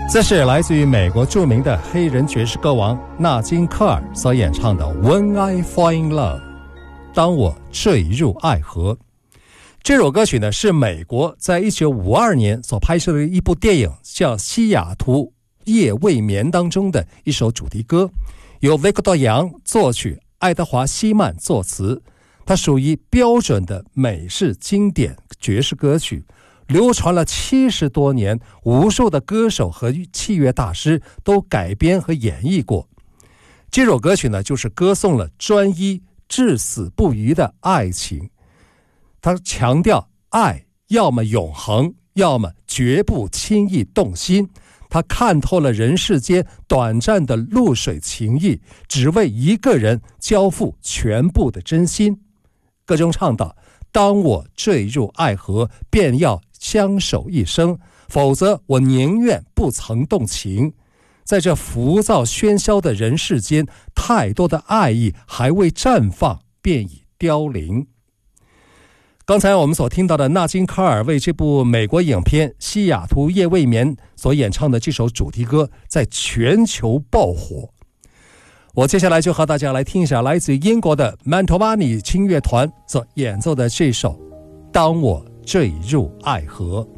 这是来自于美国著名的黑人爵士歌王纳金科尔所演唱的 When I Fall in Love， 当我坠入爱河。这首歌曲呢，是美国在1952年所拍摄的一部电影叫《西雅图夜未眠》当中的一首主题歌，由维克多·杨作曲，爱德华·希曼作词。它属于标准的美式经典爵士歌曲，流传了70多年，无数的歌手和器乐大师都改编和演绎过。这首歌曲呢，就是歌颂了专一、至死不渝的爱情。它强调爱要么永恒，要么绝不轻易动心。他看透了人世间短暂的露水情谊，只为一个人交付全部的真心。歌中唱道，当我坠入爱河，便要相守一生，否则我宁愿不曾动情。在这浮躁喧嚣的人世间，太多的爱意还未绽放，便已凋零。刚才我们所听到的纳金科尔为这部美国影片《西雅图夜未眠》所演唱的这首主题歌，在全球爆火。我接下来就和大家来听一下来自英国的 Mantovani 轻乐团所演奏的这首《当我坠入爱河》。